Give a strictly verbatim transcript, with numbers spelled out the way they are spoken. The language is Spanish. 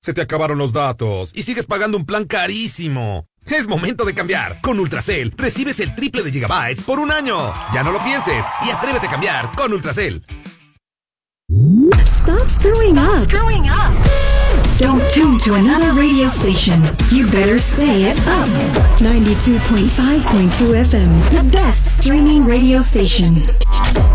Se te acabaron los datos y sigues pagando un plan carísimo. Es momento de cambiar. Con Ultracel recibes el triple de gigabytes por un año. Ya no lo pienses y atrévete a cambiar con Ultracel. Stop screwing up. Stop screwing up. Don't tune to another radio station. You better stay at Up. ninety-two point five point two F M, the best streaming radio station.